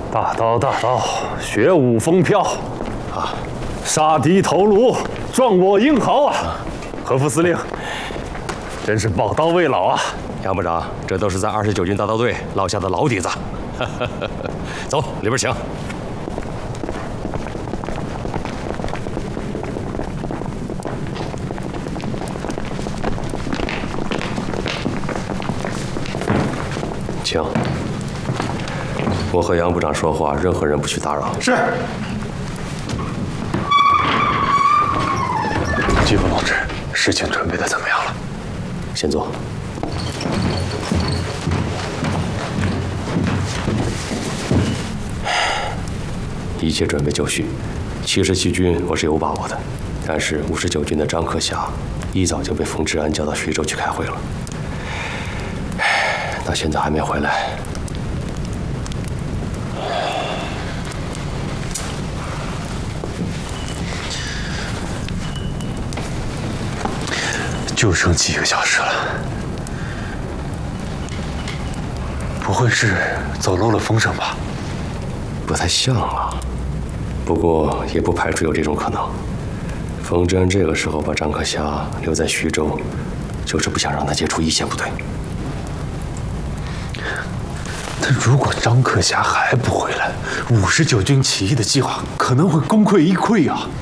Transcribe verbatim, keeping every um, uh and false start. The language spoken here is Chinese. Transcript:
大刀大刀，雪舞风飘，啊，杀敌头颅，壮我英豪啊！何副司令，真是宝刀未老啊！ 杨部长，这都是在二十九军大刀队落下的老底子。走，里边请。 请，我和杨部长说话，任何人不许打扰。 是。季风同志，事情准备的怎么样了？ 先坐。一切准备就绪，七十七军我是有把握的，但是五十九军的张克侠一早就被冯治安叫到徐州去开会了。 到现在还没回来， 就剩几个小时了，不会是走漏了风声吧？ 不太像啊，不过也不排除有这种可能。冯治安这个时候把张克侠留在徐州，就是不想让他接触一线部队。 但如果张克侠还不回来，五十九军起义的计划可能会功亏一篑啊！